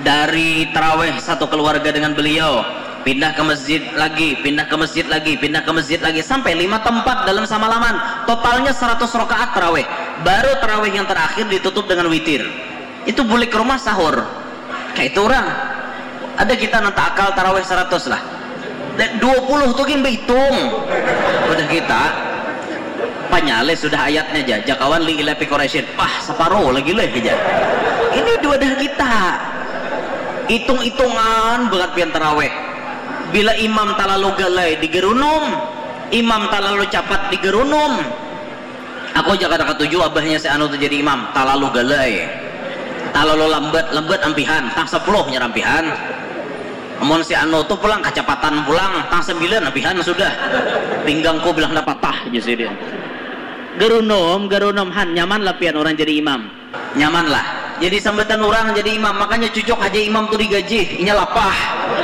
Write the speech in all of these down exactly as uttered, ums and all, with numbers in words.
dari tarawih satu keluarga dengan beliau, pindah ke masjid lagi, pindah ke masjid lagi, pindah ke masjid lagi, sampai lima tempat dalam samalaman. Totalnya seratus rakaat tarawih. Baru tarawih yang terakhir ditutup dengan witir. Itu balik ke rumah sahur. Kayak itu orang. Ada kita nanti akal tarawih seratus lah. dua puluh tuh kan berhitung. Udah kita panyale sudah ayatnya aja. Jakawan li ilapi Quraisyin. Pah, separuh lagi leh aja. Ini dua dah kita. Hitung-hitungan berat pian tarawih. Bila imam talalu galai di gerunum, imam talalu capat di gerunum. Aku jaga ketujuh abahnya si anu tuh jadi imam talalu galai, talalu lambat lambat ampihan, tang sepuluh nyerampihan. Amun si anu tuh pulang kecepatan pulang, tang sembilan ampihan sudah. Pinggangku bilang dapat tah aja sih dia. Gerunum, gerunum han nyaman lah pian orang jadi imam, nyaman lah. Jadi sambutan orang jadi imam, makanya cucuk aja imam tuh digaji, inya lapah.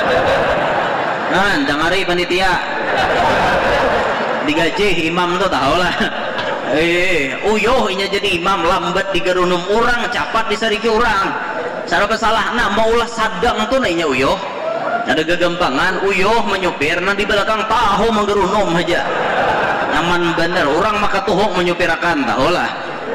Nah, dangari panitia digaji imam tuh tahu lah. Eh, uyuh inya jadi imam lambat di gerunum orang, capat di sariki orang. Cara kesalah, nah mau ulah sadang tuh nanya uyuh. Ada kegampangan, uyuh menyupir, nanti belakang tahu menggerunum aja. Nyaman bener, orang maka tuhuk menyupirakan, tahu lah.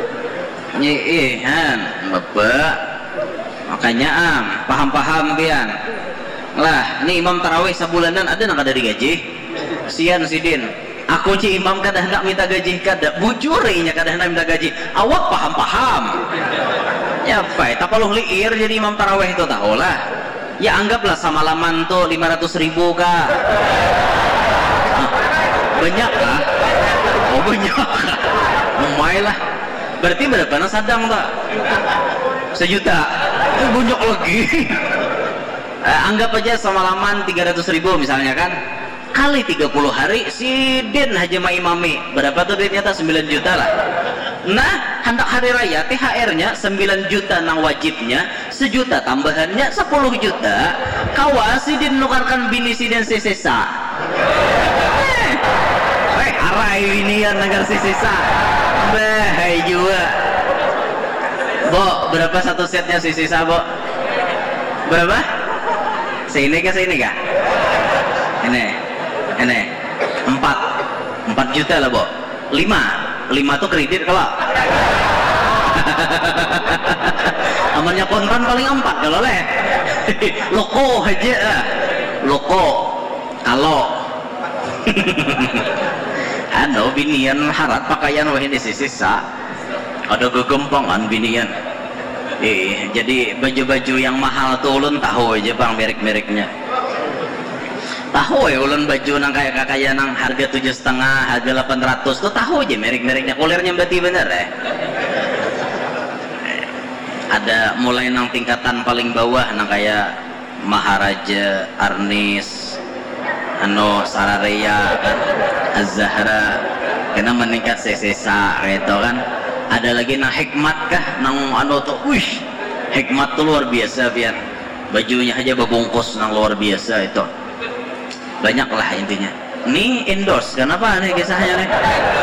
Nyihan, bapak. Makanya am, paham-paham pian. Lah, ini imam tarawih sebulanan ada nak ada digaji. Sian sidin. Aku ci imam kada hendak minta gaji kada. Bujurinya kada hendak minta gaji. Awak paham-paham. Ya apa? Tak perlu liir jadi imam tarawih itu tahu lah. Ya anggaplah samalaman tuh lima ratus ribu kah? Banyak kah? Oh banyak. Umay lah. Berarti berapa na sadang tak? Sejuta. Eh, banyak lagi. Eh, anggap aja semalaman tiga ratus ribu misalnya kan, kali tiga puluh hari sidin haja ma imami berapa tuh duitnya? sembilan juta lah. Nah hendak hari raya T H R nya sembilan juta nang wajibnya, sejuta tambahannya sepuluh juta. Kawas sidin nukarkan bini sidin sisa. Eh arai ini yang negar sisa. Bahaya juga. Bo, berapa satu setnya sisa bo? Berapa? Sini kah sini kah? Ini, ini empat, empat juta lah bo. Lima, lima tuh kredit kalau. Amannya kontran paling empat kalau leh. Loko aja, loko. Kalau. Ano binian harat pakaian wah ini sisa. Ada kegempangan binian. Eh, jadi baju-baju yang mahal tuh ulun tahu aja bang merek-mereknya. Tahu ya ulun baju nang kayak kakaya nang harga tujuh setengah, harga delapan ratus tuh tahu aja merek-mereknya. Kulirnya berarti bener ya. Ada mulai nang tingkatan paling bawah nang kayak Maharaja, Arnis, ano Sarareya, kan, Az-Zahra, kena meningkat sesesa gitu kan. Ada lagi nang hikmat kah nang ano tuh, wih hikmat tuh luar biasa biar bajunya aja babungkus nang luar biasa itu. Banyak lah intinya. Nih endorse, kenapa nih kisahnya nih?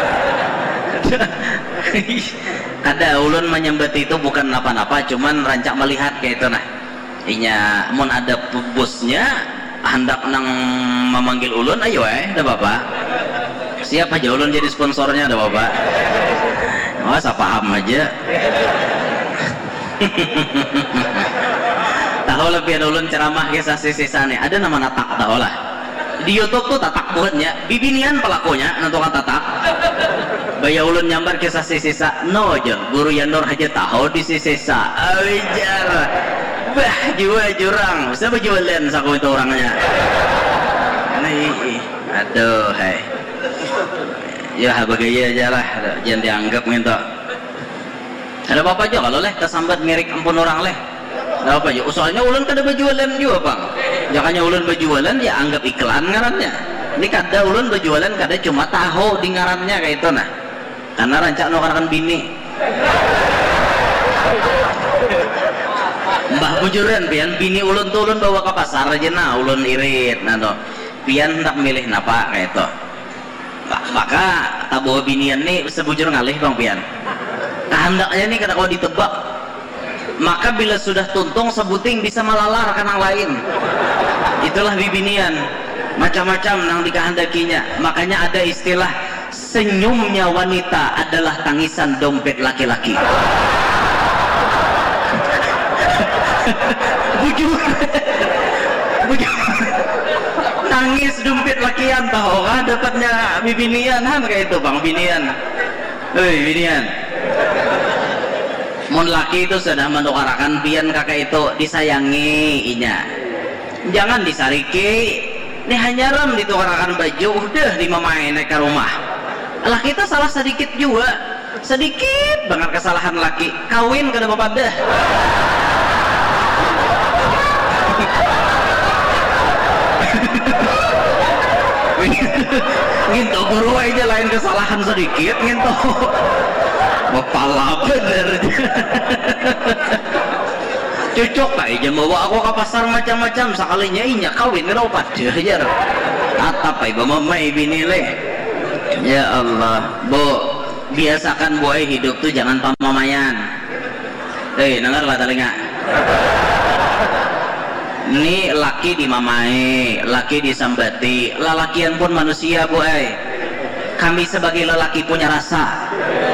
Kada ulun menyambut itu bukan apa-apa, cuman rancak melihat kayak itu nah. Inya mun ada bosnya hendak nang memanggil ulun, ayo eh, ada bapak. Siap aja ulun jadi sponsornya, ada bapak. Oh, saya paham aja. Tahu lebih ulun ceramah kisah sisa nih. Ada nama natak tahu lah. Di YouTube tuh tatak buatnya. Bibinian pelakunya nentukan tatak. Baya ulun nyambar kisah sisa. No aja. Guru Yandur aja tahu di sisa. Awijar. Bah jiwa jurang. Bisa berjualan saku itu orangnya. Nih, aduh, hai. Ya bagaya aja lah, jangan dianggap minta. Ada apa aja kalau leh kesambat mirip ampun orang leh. Ada apa aja? Usulnya ulun kada berjualan juga bang. Jangannya ulun berjualan ya anggap iklan ngarannya. Ini kada ulun berjualan kada cuma tahu di ngarannya kayak itu nah. Karena rancak nukarkan bini. Mbah bujuran pian bini ulun tuh ulun bawa ke pasar aja nah ulun irit nah tuh. Pian tak milih napa kayak itu. Maka tabuh binian nih sebujur ngalih bang pian. Nah hendaknya nih kata kalau ditebak maka bila sudah tuntung sebuting bisa melalar kanang lain. Itulah bibinian, macam-macam nang dikehendakinya. Makanya ada istilah senyumnya wanita adalah tangisan dompet laki-laki. Bujur, bujur, tangis dompet lakian tahu kah dapatnya bibinian kan kayak itu bang binian. Hei binian, mun laki itu sudah menukarakan pian kakak itu disayangi inya, jangan disariki. Ini hanya ram ditukarakan baju udah dimamain naik ke rumah. Laki itu salah sedikit juga, sedikit banget kesalahan laki, kawin kada bapak dah. Nginto guru aja lain kesalahan sedikit nginto bapala bener. Cocok tak aja bawa aku ke pasar macam-macam sekalinya inya kawin kena opat aja atap ibu mamai bini le. Ya Allah bu, biasakan buai hidup tuh jangan pamamayan. Eh dengar lah telinga. Ini laki dimamai, laki disambati, lelakian pun manusia bu ay. Kami sebagai lelaki punya rasa.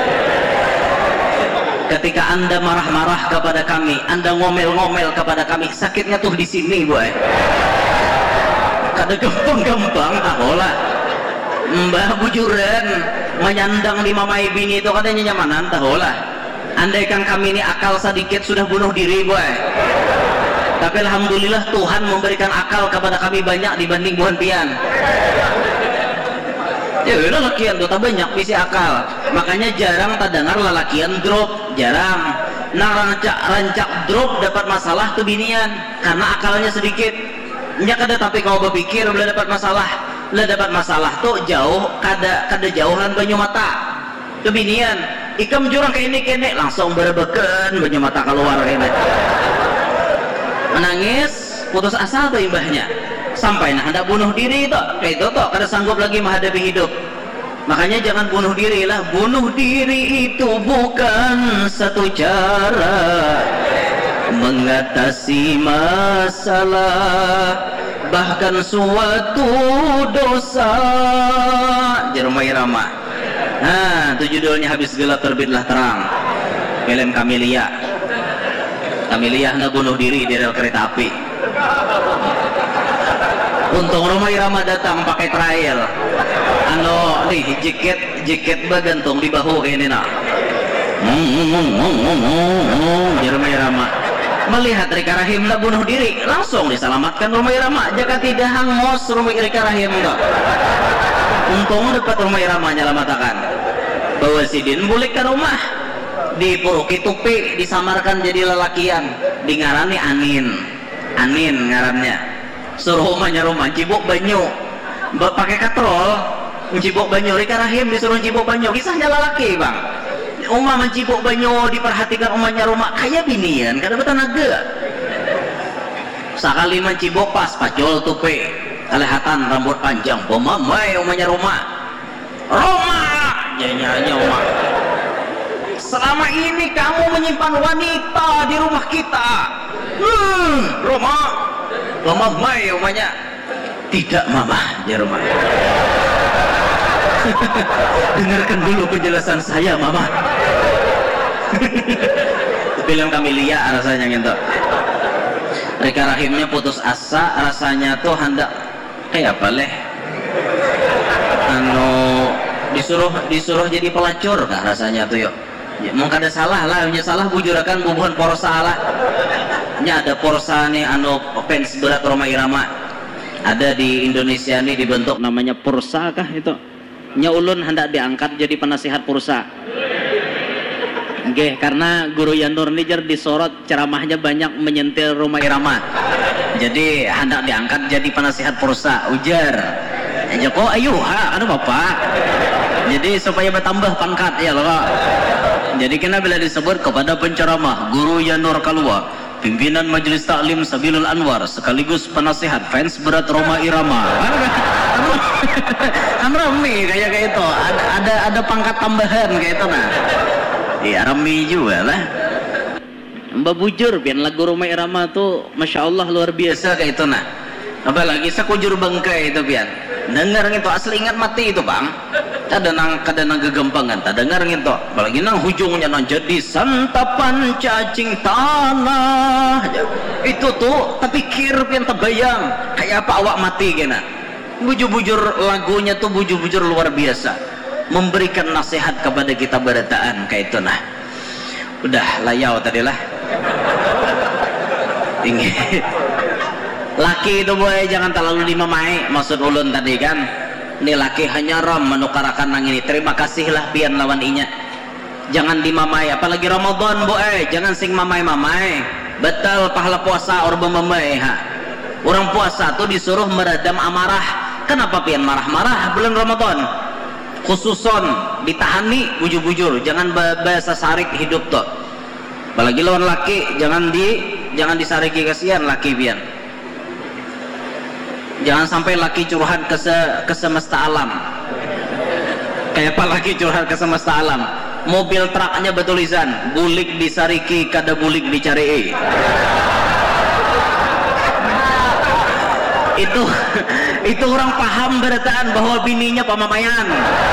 Ketika anda marah-marah kepada kami, anda ngomel-ngomel kepada kami, sakitnya tuh di sini bu ay. Kada gampang-gampang aholah. Mbah bujuran menyandang dimamai bini itu katanya nyamanan taholah. Andaikan kami ini akal sedikit sudah bunuh diri bu ay. Tapi alhamdulillah Tuhan memberikan akal kepada kami banyak dibanding buhan pian. Ya udah lakian tuh tak banyak misi akal. Makanya jarang tak dengar lelakian drop, jarang. Nah rancak rancak drop dapat masalah tuh binian karena akalnya sedikit. Nya kada tapi kau berpikir boleh dapat masalah, boleh dapat masalah tuh jauh kada kada jauhan banyu mata. Kebinian ikam jurang kayak ini kene langsung berebeken banyu mata keluar kene. Menangis putus asa tuh imbahnya sampai nah hendak bunuh diri itu kayak itu tuh kada sanggup lagi menghadapi hidup. Makanya jangan bunuh diri lah. Bunuh diri itu bukan satu cara mengatasi masalah, bahkan suatu dosa. Jerumah Irama. Nah itu judulnya habis gelap terbitlah terang, film Camelia. Camelia hendak bunuh diri di rel kereta api. Untung Roma Irama datang pakai trail. Ano nih jaket jaket bagantung di bahu ini nak. Roma Irama melihat Rika Rahim hendak bunuh diri, langsung diselamatkan Roma Irama. Jika tidak hangos Roma Rika Rahim enggak. Untung dapat Roma Irama nyelamatakan. Bawa Sidin bulik ke rumah. Dipuruki tupi disamarkan jadi lelakian, di ngarani Anin Anin ngarannya. Suruh umahnya rumah cibuk banyu pakai katrol mencibuk banyu. Rika Rahim disuruh cibuk banyu, kisahnya lelaki bang. Umah mencibuk banyu diperhatikan umahnya rumah kayak binian kada bertenaga. Sekali mencibuk pas pacul tupi kelihatan rambut panjang pemamai umahnya rumah. Roma nyanyi umah, selama ini kamu menyimpan wanita di rumah kita. Hmm, Roma, Roma mai umanya. Tidak mama, ya Roma. Dengarkan dulu penjelasan saya mama. Film Camelia rasanya gitu. Rika Rahimnya putus asa, rasanya tuh hendak kayak apa leh? Anu disuruh disuruh jadi pelacur kah rasanya tuh yuk. Ya, mau kada salah lah, punya salah bujurakan bubuhan porsa lah. Nya ada porsa nih anu fans berat Roma Irama. Ada di Indonesia nih dibentuk namanya Pursa kah itu. Nya ulun hendak diangkat jadi penasihat Pursa. Nggih, karena Guru Yanur Nijar disorot ceramahnya banyak menyentil Roma Irama. Jadi hendak diangkat jadi penasihat Pursa. Ujar. Joko ayo ha, anu Bapak. Jadi supaya bertambah pangkat ya loh. Jadi kena bila disebut kepada penceramah Guru Yanur Kalua, pimpinan Majelis Taklim Sabilul Anwar sekaligus penasihat fans berat Roma Irama. Kan rame kayak kayak itu. Ada ada ada pangkat tambahan kayak itu nah. Iya rame juga lah. Mbak bujur pian lagu Roma Irama tuh Masya Allah luar biasa kayak itu nah. Apalagi sakujur bangkai itu pian dengar gitu asli ingat mati itu bang. Kadang kadang kegampangan tak dengar gitu apalagi nang hujungnya nang jadi santapan cacing tanah itu tuh tapi kir pian terbayang kayak apa awak mati kena. Bujur-bujur lagunya tuh bujur-bujur luar biasa memberikan nasihat kepada kita berataan kayak itu nah. Udah layau tadi lah tinggi laki itu boy jangan terlalu dimamai maksud ulun tadi kan ini laki hanya ram menukarakan nang ini terima kasihlah pian lawan inya jangan dimamai apalagi Ramadan boy jangan sing mamai-mamai betul pahala puasa orang mamai ha orang puasa tuh disuruh meredam amarah kenapa pian marah-marah bulan Ramadan khususon ditahani bujur-bujur jangan bahasa sarik hidup tuh apalagi lawan laki jangan di jangan disariki kasihan laki pian jangan sampai laki curhat ke, se, ke semesta alam kayak apa laki curhat ke semesta alam mobil truknya bertulisan bulik disariki kada bulik dicari itu itu orang paham berataan bahwa bininya pamamayan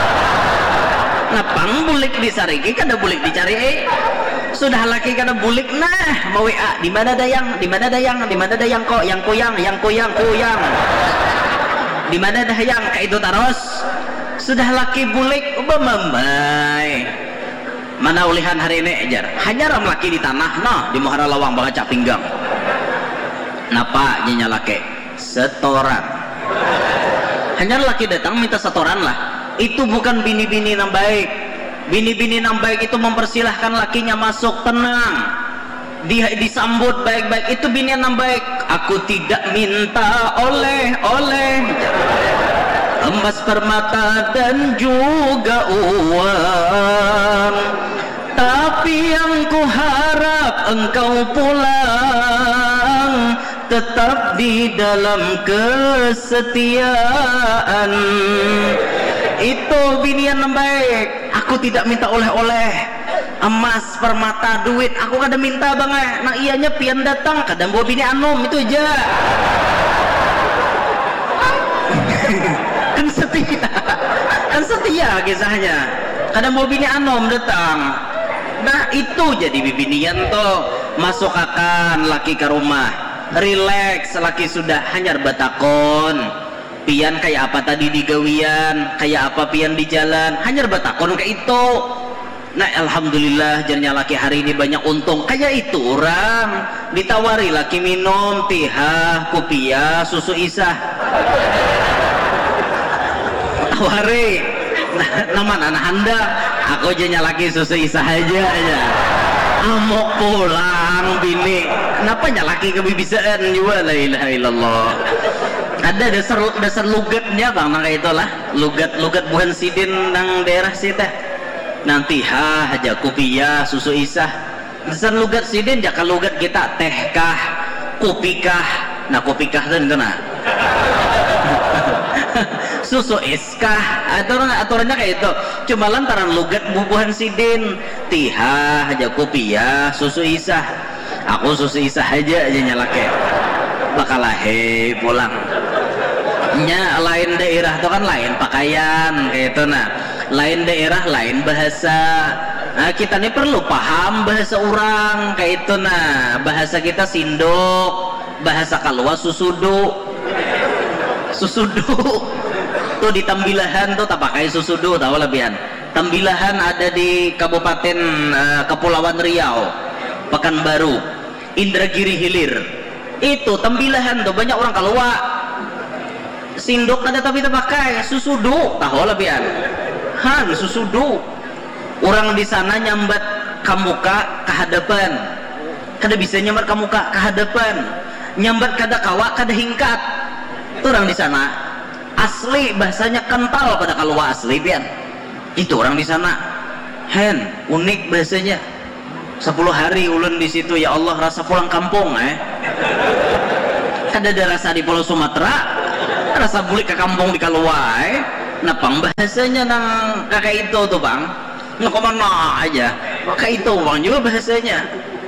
napang bulik disariki kada bulik dicari eh sudah laki kada bulik nah mau W A di mana dayang di mana dayang di mana dayang kok yang kuyang yang kuyang kuyang di mana dayang kayak itu terus sudah laki bulik ubah mamai mana ulihan hari ini ajar hanya ram laki di tanah nah di Muhara Lawang baca pinggang napa nyinya laki setoran hanya laki datang minta setoran lah itu bukan bini-bini yang baik bini-bini yang baik itu mempersilahkan lakinya masuk tenang dia disambut baik-baik itu bini yang baik aku tidak minta oleh-oleh emas permata dan juga uang tapi yang ku harap engkau pulang tetap di dalam kesetiaan itu binian yang baik aku tidak minta oleh-oleh emas permata duit aku kada minta banget nah ianya pian datang kadang bawa bini anom itu aja kan setia kan setia kisahnya kadang bawa bini anom datang nah itu jadi bibinian tuh masuk akan laki ke rumah relax laki sudah hanyar batakon pian kayak apa tadi di gawian kayak apa pian di jalan hanyar batakon kayak itu nah alhamdulillah jadinya laki hari ini banyak untung kayak itu orang ditawari laki minum tihah kopiah susu isah tawari nama anak anda aku jadinya laki susu isah aja aja amok pulang bini kenapa nyalaki kebibisaan juga la ilaha illallah ada dasar dasar lugatnya bang nang kayak itulah lugat lugat buhan sidin nang daerah sita nanti ha aja kopiah susu isah dasar lugat sidin jaka lugat kita teh kah kopi kah nah kopi kah dan kena susu iskah aturan aturannya kayak itu cuma lantaran lugat bubuhan sidin tiha aja kopiah susu isah aku susu isah aja aja nyalake bakal lahe pulang nya lain daerah itu kan lain pakaian kayak itu nah lain daerah lain bahasa nah kita ini perlu paham bahasa orang kayak itu nah bahasa kita sindok bahasa kalua susudu susudu tuh di Tambilahan tuh tak pakai susudu tahu lebihan Tambilahan ada di Kabupaten uh, Kepulauan Riau Pekanbaru Indragiri Hilir itu Tambilahan tuh banyak orang kalua sindok ada tapi tak pakai susudu tahu lebihan han susudu orang di sana nyambat kamuka ke hadapan kada bisa nyambat kamuka ke hadapan nyambat kada kawa kada hingkat itu orang di sana asli bahasanya kental pada kalua asli pian itu orang di sana hen unik bahasanya sepuluh hari ulun di situ ya Allah rasa pulang kampung eh kada ada rasa di Pulau Sumatera rasa bulik ke kampung di kalua eh napang bahasanya nang kakak itu tuh bang nah kemana aja kakak itu bang juga bahasanya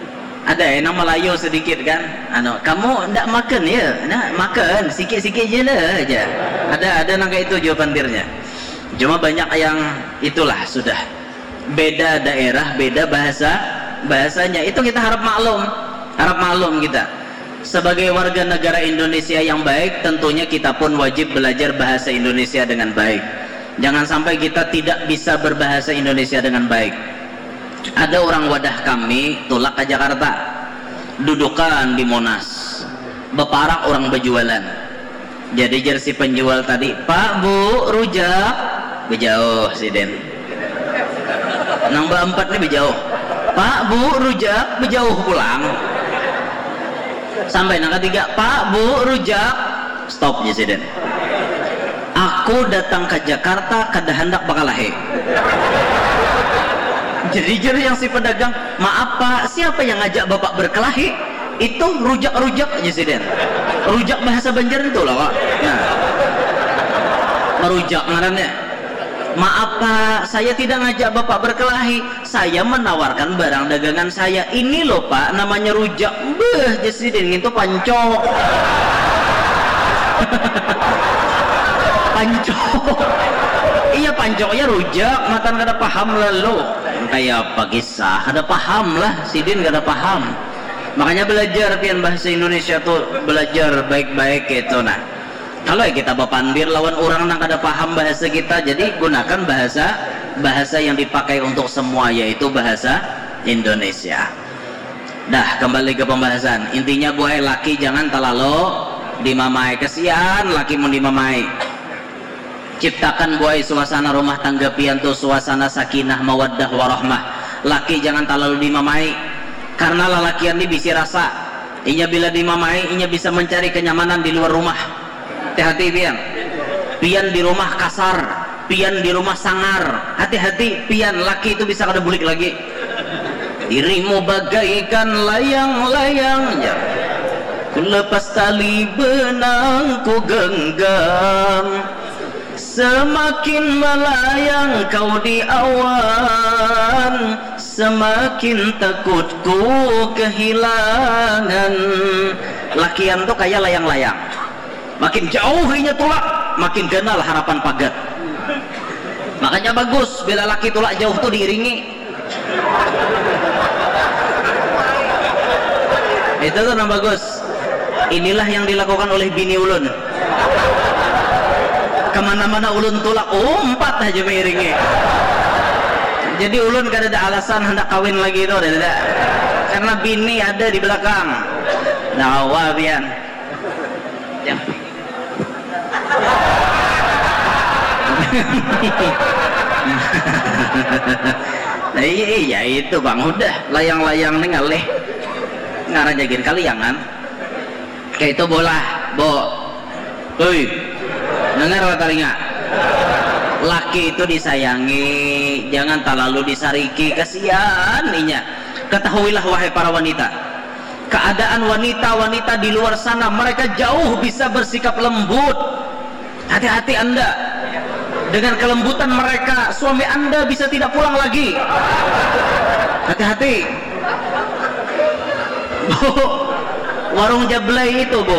Ada yang Melayu sedikit kan, ano, kamu ndak makan ya, nah makan sikit-sikit je lah aja. Ada ada nangka itu jawaban dirnya. Cuma banyak yang itulah sudah beda daerah, beda bahasa bahasanya. Itu kita harap maklum, harap maklum kita. Sebagai warga negara Indonesia yang baik, tentunya kita pun wajib belajar bahasa Indonesia dengan baik. Jangan sampai kita tidak bisa berbahasa Indonesia dengan baik. Ada orang wadah kami tulak ke Jakarta, dudukan di Monas, beparak orang berjualan. Jadi jersey penjual tadi, Pak Bu rujak bejauh siden, nambah empat nih bejauh, Pak Bu rujak bejauh pulang. Sampai nang ketiga, Pak Bu rujak stop siden. Aku datang ke Jakarta kada hendak bakal lahir. Jadi jadi yang si pedagang, maaf Pak, siapa yang ngajak Bapak berkelahi? Itu rujak-rujak aja sih Den. Rujak bahasa Banjar itu loh Pak. Nah, merujak ngarannya. Maaf Pak, saya tidak ngajak Bapak berkelahi. Saya menawarkan barang dagangan saya. Ini loh Pak, namanya rujak. Beh, jadi Den itu pancok. Pancok. Iya pancoknya rujak, matan kada paham lalu. Kayak apa kisah, kada paham lah, sidin kada paham. Makanya belajar pian bahasa Indonesia tuh belajar baik-baik gitu. Nah, kalau kita bapandir lawan orang yang kada paham bahasa kita, jadi gunakan bahasa bahasa yang dipakai untuk semua, yaitu bahasa Indonesia. Dah, kembali ke pembahasan. Intinya buai laki jangan terlalu dimamai. Kesian laki mau dimamai. Ciptakan buai suasana rumah tangga pian tuh suasana sakinah mawaddah warahmah. Laki jangan terlalu dimamai, karena lelakian ini bisa rasa inya bila dimamai inya bisa mencari kenyamanan di luar rumah. Hati-hati pian, pian di rumah kasar, pian di rumah sangar. Hati-hati pian, laki itu bisa kada bulik lagi. Dirimu bagaikan layang-layang ya. Ku lepas tali benang ku genggam, semakin melayang kau di awan, semakin takutku kehilangan. Lakian tuh kayak layang-layang, makin jauh inya tulak, makin kenal harapan pagat. Makanya bagus bila laki tulak jauh tuh diiringi. Itu tuh yang bagus. Inilah yang dilakukan oleh bini ulun. Kemana-mana ulun tulak, oh empat aja miringi. Jadi ulun kada ada alasan hendak kawin lagi itu, ada, karena bini ada di belakang. Nah, wabian. Ya. Nah, iya, iya itu bang, udah layang-layang nih ngalih ngarajakin kaliangan. Kayak itu bola, bo, hoi. Dengar telinga, laki itu disayangi, jangan terlalu disariki, kasihan inya. Ketahuilah wahai para wanita, keadaan wanita-wanita di luar sana, mereka jauh bisa bersikap lembut. Hati-hati Anda, dengan kelembutan mereka suami Anda bisa tidak pulang lagi. Hati-hati. Bu, warung Jablay itu Bu,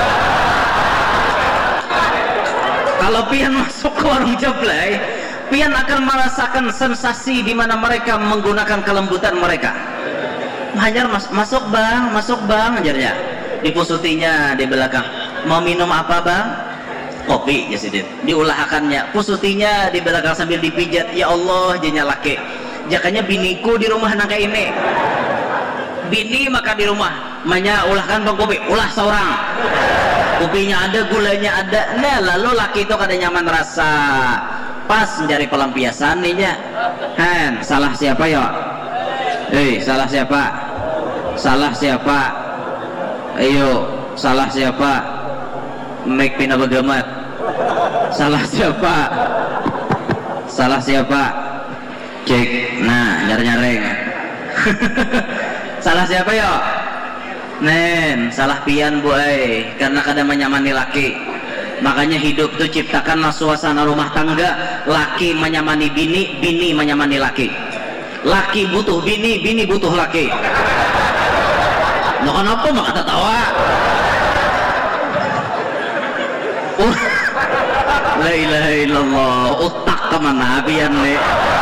kalau pian masuk ke warung Jablay, pian akan merasakan sensasi di mana mereka menggunakan kelembutan mereka. Hajar mas masuk bang, masuk bang, ajarnya. Dipusutinya di belakang. Mau minum apa bang? Kopi, ya sidin. Diulahakannya. Pusutinya di belakang sambil dipijat. Ya Allah, jenya laki. Jakanya biniku di rumah nangka ini. Bini maka di rumah. Manya ulahkan bang kopi, ulah seorang. Kopinya ada, gulanya ada. Nah lalu laki itu kada nyaman rasa, pas mencari pelampiasan nih ya. Hen, salah siapa ya? Hei, salah siapa? Salah siapa? Ayo, salah siapa? Make pina bagamat. Salah siapa? Salah siapa? Cek. Nah, nyar-nyareng. Salah siapa ya? Nen, salah pian buai, karena kada menyamani laki. Makanya hidup tuh ciptakanlah suasana rumah tangga, laki menyamani bini, bini menyamani laki. Laki butuh bini, bini butuh laki. Lo kenapa mah kata tawa? Uh, la ilaha illallah, otak kemana apian nih?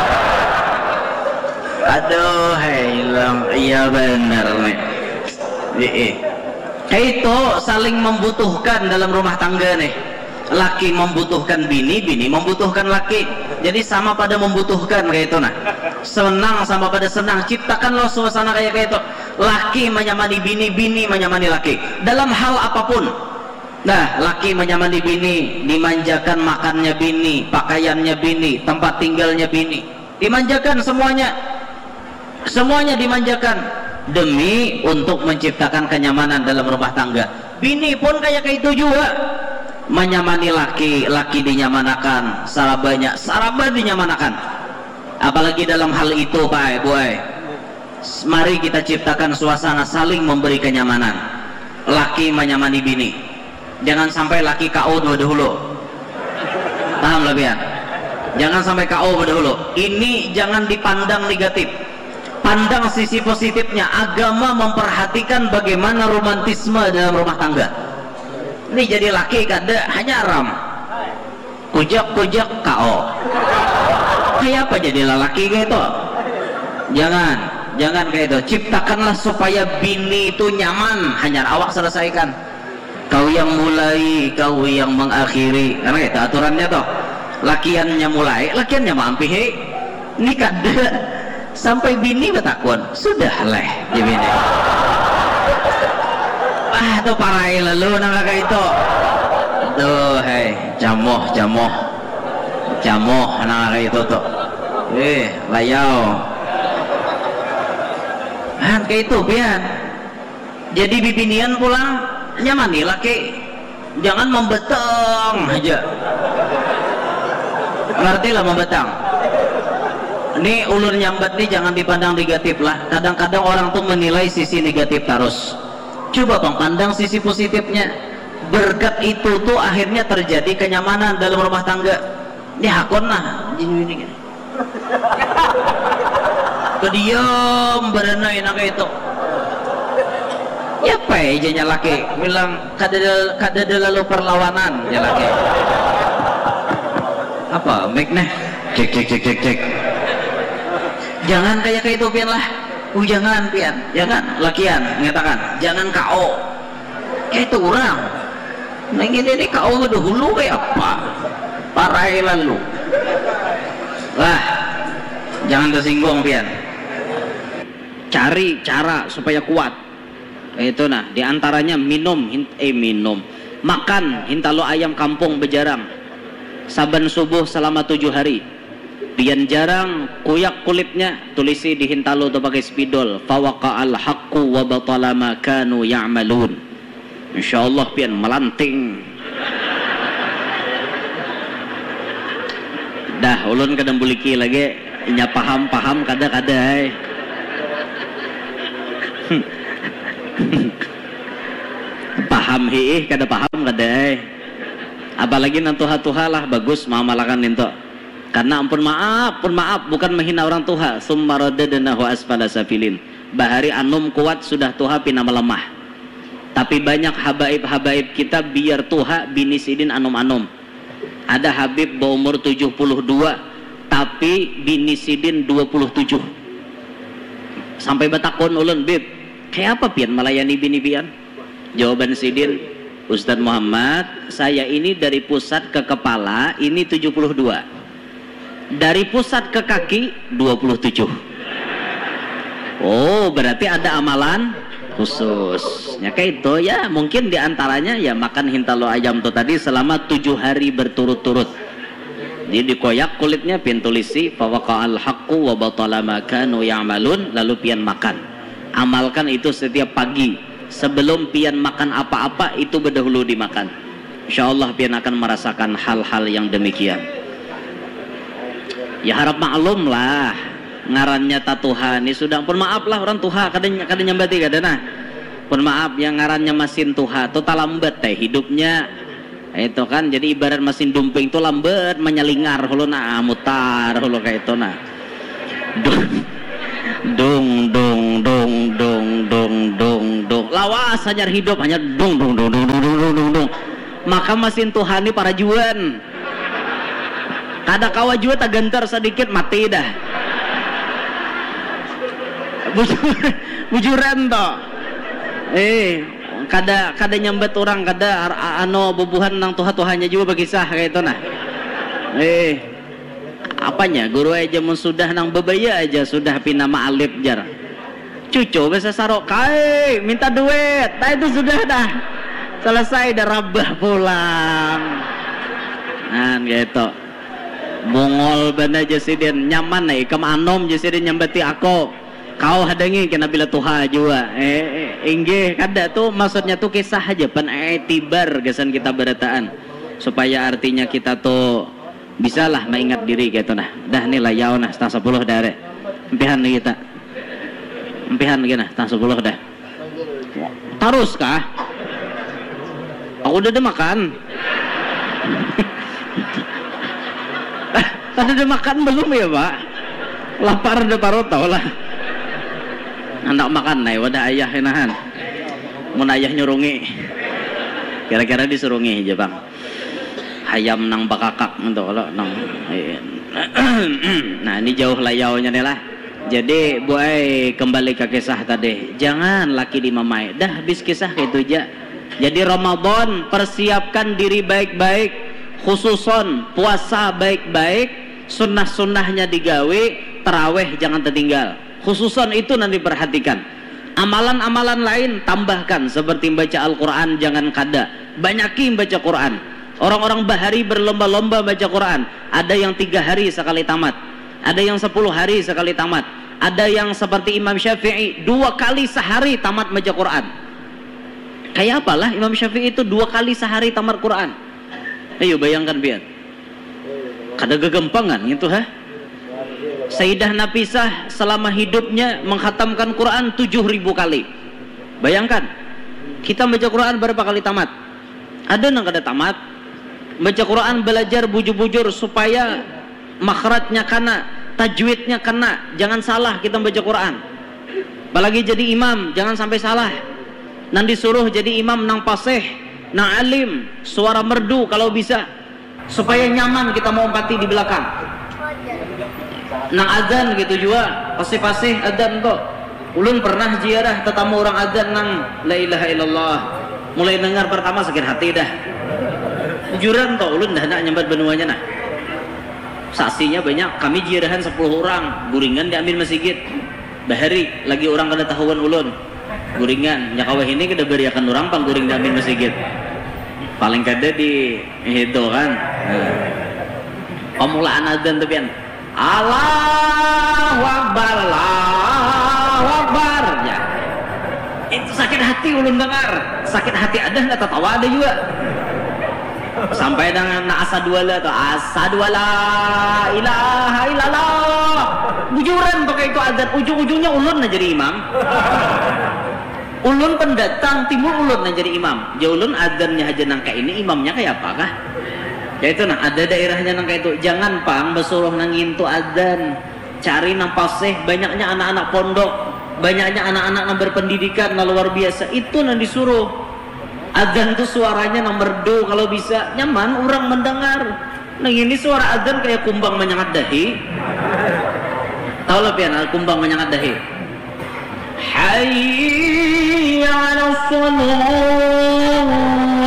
Aduh, hilang. Iya benar nih. Eh, kayak itu saling membutuhkan dalam rumah tangga nih. Laki membutuhkan bini, bini membutuhkan laki. Jadi sama pada membutuhkan kayak itu nah. Senang sama pada senang. Ciptakanlah suasana kayak kayak itu. Laki menyamani bini, bini menyamani laki. Dalam hal apapun. Nah, laki menyamani bini, dimanjakan makannya bini, pakaiannya bini, tempat tinggalnya bini. Dimanjakan semuanya. Semuanya dimanjakan demi untuk menciptakan kenyamanan dalam rumah tangga. Bini pun kayak kayak itu juga. Menyamani laki, laki dinyamanakan, sarabanya, saraba dinyamanakan. Apalagi dalam hal itu, Pak, boy. Mari kita ciptakan suasana saling memberi kenyamanan. Laki menyamani bini. Jangan sampai laki K O dahulu. Paham lebih ya? Jangan sampai K O dahulu. Ini jangan dipandang negatif. Pandang sisi positifnya. Agama memperhatikan bagaimana romantisme dalam rumah tangga. Ini jadi laki kada hanya ram kujak-kujak K O. Kayak apa jadi lelaki kayak itu? Jangan, jangan kayak itu. Ciptakanlah supaya bini itu nyaman. Hanya awak selesaikan. Kau yang mulai, kau yang mengakhiri. Karena itu aturannya toh. Lakiannya mulai, lakiannya mampi. Ini kada sampai bini betakun. Sudah leh, jadi bini. Ah, itu parai lalu nang kayak itu. Tuh, hei, jamoh, jamoh, jamoh nang kayak itu tuh. Eh, layau. Ah, kayak itu pian. Jadi bibinian pulang nyamani laki. Jangan membetang aja. Ngerti lah membetang. Ini ulun nyambat nih jangan dipandang negatif lah. Kadang-kadang orang tuh menilai sisi negatif terus. Coba bang pandang sisi positifnya. Berkat itu tuh akhirnya terjadi kenyamanan dalam rumah tangga. Ini hakon lah ini gini. Kediam berenai nak itu. Ya apa ya laki bilang kada kada lalu perlawanan ya laki. Apa make nih? Cek cek cek cek cek. Jangan kayak kayak itu pian lah. Uh jangan pian, jangan lakian mengatakan jangan K O. Kayak itu orang. Nah ini nih K O dahulu kayak apa? Parai lalu. Wah, jangan tersinggung pian. Cari cara supaya kuat. Itu nah, diantaranya minum, eh minum, makan hintalo ayam kampung bejarang. Saban subuh selama tujuh hari. Pian jarang kuyak kulitnya tulisi di hintalo atau pakai spidol fawaqa'al haqqu wa batala ma kanu ya'malun. Insyaallah pian melanting. Dah ulun kadang buliki lagi nya paham-paham kada-kada eh. Paham hiih kada paham kada eh. Apalagi nantuha-tuha lah bagus mamalakan itu. Karena ampun maaf, pun maaf bukan menghina orang tuha. Summa radadnahu asfala safilin. Bahari anum kuat sudah tuha pina melemah. Tapi banyak habaib-habaib kita biar tuha bini sidin anum-anum. Ada habib berumur tujuh puluh dua tapi bini sidin dua puluh tujuh. Sampai batakon ulun, bib, kayak apa pian melayani bini pian? Jawaban sidin, Ustadz Muhammad, saya ini dari pusat ke kepala ini tujuh puluh dua. Dari pusat ke kaki dua puluh tujuh. Oh, berarti ada amalan khusus. Ya kayak itu ya, mungkin diantaranya ya makan hintalo ayam tuh tadi selama tujuh hari berturut-turut. Jadi dikoyak kulitnya pian tulisi fawaqa'al haqqu wa batala ma kanu ya'malun, lalu pian makan. Amalkan itu setiap pagi. Sebelum pian makan apa-apa itu berdahulu dimakan. Insyaallah pian akan merasakan hal-hal yang demikian. Ya harap maklum lah ngarannya tatuhan ini sudah pun maaf lah orang tuha kadang kadang nyambati kada nah pun maaf yang ngarannya mesin tuha total lambat teh hidupnya itu kan jadi ibarat mesin dumping itu lambat menyelingar hulu nah mutar hulu kayak itu nah Dung dung dung dung dung dung dung. Lawas hanya hidup hanya dung dung dung dung dung dung dung dung. Maka masin Tuhani para juan. Kada kawa jua tagantar sedikit mati dah. Bujur, bujuran toh. Eh, kada kada nyambet orang kada ano bubuhan nang tuha-tuhanya juga berkisah kayak itu nah. Eh, apanya guru aja mun sudah nang bebaya aja sudah pinama alif jar. Cucu bisa sarok kai minta duit. Nah itu sudah dah. Selesai dah rabah pulang. Nah gitu. Mongol bana jasiden nyaman nih kemanom jasiden nyambati aku. Kau hadangi kena bila tuha juga. Eh, eh inggih kada tuh maksudnya tuh kisah aja pan etibar gasan kita berataan supaya artinya kita tuh bisalah mengingat diri gitu nah. Dah nih layau nah setengah sepuluh dari empihan kita. Empihan gini setengah sepuluh dah. Terus kah? Aku udah ada makan. Tadi udah makan belum ya pak? Lapar udah paruh tau lah. Anak makan nih, wadah ayah enahan. Mun ayah nyurungi. Kira-kira disurungi aja bang. Hayam nang bakakak untuk kalau nang. Nah ini jauh layaunya nih lah. Jadi boy kembali ke kisah tadi. Jangan laki dimamai. Dah habis kisah kayak itu aja. Jadi Ramadan persiapkan diri baik-baik. Khususon puasa baik-baik. Sunnah-sunnahnya digawe. Taraweh jangan tertinggal. Khususan itu nanti perhatikan. Amalan-amalan lain tambahkan seperti baca Al-Quran jangan kada. Banyakin baca Quran. Orang-orang bahari berlomba-lomba baca Quran. Ada yang tiga hari sekali tamat. Ada yang sepuluh hari sekali tamat. Ada yang seperti Imam Syafi'i dua kali sehari tamat baca Quran. Kayak apalah Imam Syafi'i itu dua kali sehari tamat Quran. Ayo bayangkan biar. Kada gegempangan gitu ha. Sayyidah Nafisah selama hidupnya menghatamkan Quran tujuh ribu kali. Bayangkan, kita baca Quran berapa kali tamat? Ada yang kada tamat. Baca Quran belajar bujur-bujur supaya makhrajnya kena, tajwidnya kena. Jangan salah kita baca Quran. Apalagi jadi imam, jangan sampai salah. Nang disuruh jadi imam nang paseh, nang alim, suara merdu kalau bisa. Supaya nyaman kita mau empati di belakang. Nang adzan gitu juga pasti-pasti adzan kok. Ulun pernah ziarah tetamu orang adzan nang la ilaha illallah. Mulai dengar pertama sakit hati dah. Juran toh ulun dah nak nyambat benuanya nah. Saksinya banyak. Kami ziarahan sepuluh orang, guringan diambil masjid. Bahari lagi orang kada tahuan ulun. Guringan nyakawah ini kada beriakan orang pang guring diambil masjid. Paling kada di itu kan. Nah. Pemulaan adzan tuh pian. Allahu Akbar, Allahu Akbar ya. Itu sakit hati ulun dengar. Sakit hati ada nggak tertawa ada juga. Sampai dengan asadu wala atau asadu wala ilaha illallah. Bujuran pakai itu azan. Ujung-ujungnya ulun na jadi imam. Ulun pendatang timur ulun na jadi imam. Ya ulun azannya aja nangka ini imamnya kayak apa kah? Ya itu nah ada daerahnya nang kayak itu. Jangan pang besuruh nang ngintu adzan. Cari nang paseh banyaknya anak-anak pondok, banyaknya anak-anak yang berpendidikan yang luar biasa. Itu nang disuruh. Adzan tuh suaranya nang merdu kalau bisa nyaman orang mendengar. Nah ini suara adzan kayak kumbang menyengat dahi. Tahu lah pian kumbang menyengat dahi. Hayya 'alas shalah.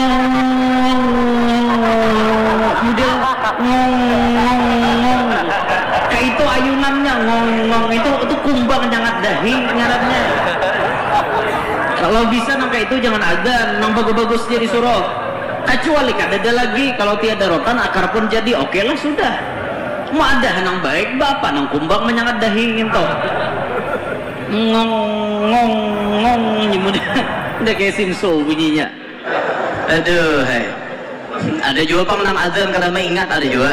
Kayak itu ayunannya ngong-ngong itu itu kumbang jangan dahi nyaratnya. Kalau bisa nang kayak itu jangan adzan, nang bagus-bagus jadi suruh. Kecuali kada ada lagi kalau tiada rotan akar pun jadi oke okay lah sudah. Mau ada nang baik bapak nang kumbang menyangat dahi gitu. Ngong ngong ngong nyemud. Udah kayak simso bunyinya. Aduh, hai. Ada juga pang nang adzan karena mengingat ada juga.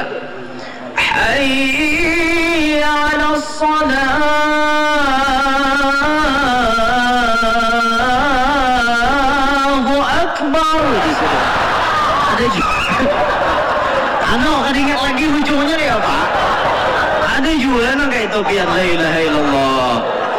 Hayya 'alas shalah. Allahu akbar. Ada juga. Ano, kan ingat lagi ujungnya ya Pak. Ada juga nang kayak itu biar la ilaha illallah.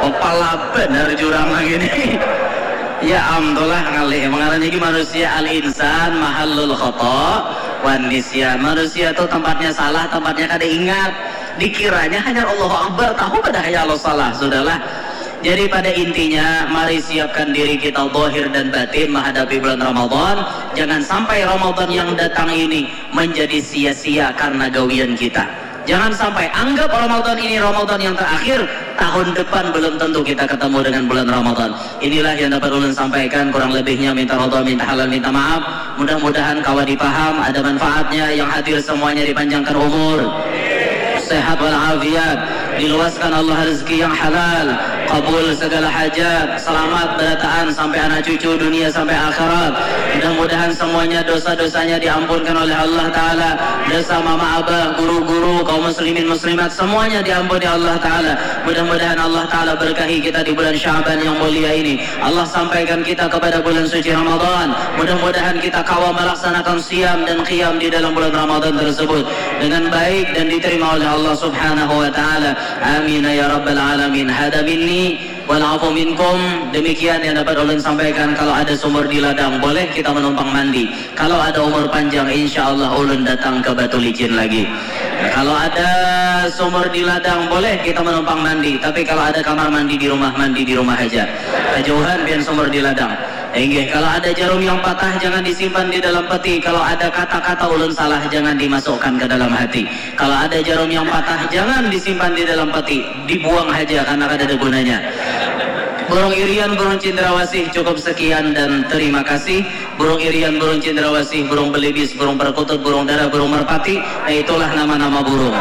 Kepala bener jurang lagi nih. Ya amtulah ngalih mengarahnya ini manusia al-insan mahallul khata wan nisyan. Manusia itu tempatnya salah, tempatnya kada ingat. Dikiranya hanya Allahu Akbar, tahu pada hanya Allah salah. Sudahlah. Jadi pada intinya mari siapkan diri kita zahir dan batin menghadapi bulan Ramadan. Jangan sampai Ramadan yang datang ini menjadi sia-sia karena gawian kita. Jangan sampai anggap Ramadan ini Ramadan yang terakhir, tahun depan belum tentu kita ketemu dengan bulan Ramadan. Inilah yang dapat ulun sampaikan, kurang lebihnya minta ridha, minta halal, minta maaf. Mudah-mudahan kawan dipaham, ada manfaatnya. Yang hadir semuanya dipanjangkan umur, sehat walafiat, diluaskan Allah rezeki yang halal, kabul segala hajat, selamat berataan sampai anak cucu dunia sampai akhirat. Mudah-mudahan semuanya dosa-dosanya diampunkan oleh Allah Ta'ala. Dosa mama abah, guru-guru, kaum muslimin muslimat, semuanya diampuni Allah Ta'ala. Mudah-mudahan Allah Ta'ala berkahi kita di bulan Sya'ban yang mulia ini. Allah sampaikan kita kepada bulan suci Ramadan. Mudah-mudahan kita kawal melaksanakan siam dan qiyam di dalam bulan Ramadan tersebut dengan baik dan diterima oleh Allah Subhanahu wa Ta'ala. Amin ya rabbal alamin. Hada minni walafu minkum. Demikian yang dapat ulun sampaikan. Kalau ada sumur di ladang boleh kita menumpang mandi. Kalau ada umur panjang insya Allah ulun datang ke Batu Licin lagi. Kalau ada sumur di ladang boleh kita menumpang mandi. Tapi kalau ada kamar mandi di rumah, mandi di rumah aja. Kejauhan biar sumur di ladang. Enggih, kalau ada jarum yang patah jangan disimpan di dalam peti. Kalau ada kata-kata ulun salah jangan dimasukkan ke dalam hati. Kalau ada jarum yang patah jangan disimpan di dalam peti, dibuang aja karena kada ada gunanya. Burung irian, burung cendrawasih, cukup sekian dan terima kasih. Burung irian, burung cendrawasih, burung belibis, burung perkutut, burung dara, burung merpati, nah itulah nama-nama burung.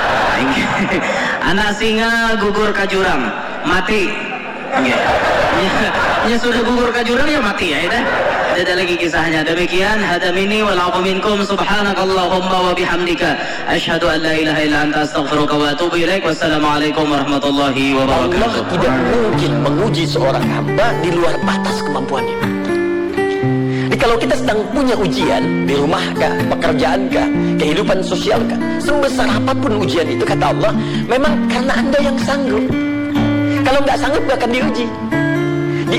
Anak singa gugur ke jurang, mati. Ya, ya sudah gugur ke jurang ya mati ya, dah. Ada lagi kisahnya. Demikian hada minni wal afu minkum. Subhanakallahumma wa bihamdika asyhadu an la ilaha illa anta astaghfiruka wa atubu ilaik. Wassalamualaikum warahmatullahi wabarakatuh. Allah tidak mungkin menguji seorang hamba di luar batas kemampuannya. Jadi kalau kita sedang punya ujian di rumah kah, pekerjaan kah, kehidupan sosial kah, sebesar apapun ujian itu kata Allah, memang karena Anda yang sanggup. Kalau nggak sanggup nggak akan diuji.